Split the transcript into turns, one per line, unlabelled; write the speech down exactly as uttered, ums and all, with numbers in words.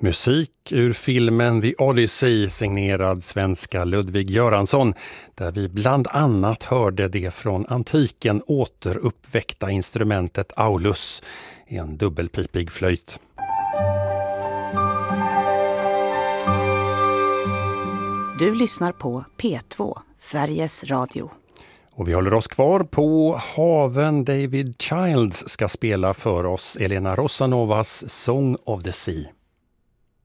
Musik ur filmen The Odyssey signerad svenska Ludvig Göransson, där vi bland annat hörde det från antiken återuppväckta instrumentet aulus, en dubbelpipig flöjt.
Du lyssnar på P två, Sveriges Radio.
Och vi håller oss kvar på haven. David Childs ska spela för oss Elena Rossanovas Song of the Sea.